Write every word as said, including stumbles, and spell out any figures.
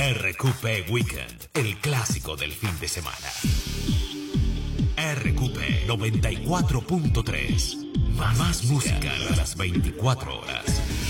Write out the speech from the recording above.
R Q P Weekend, el clásico del fin de semana. R Q P noventa y cuatro punto tres. Más música a las veinticuatro horas.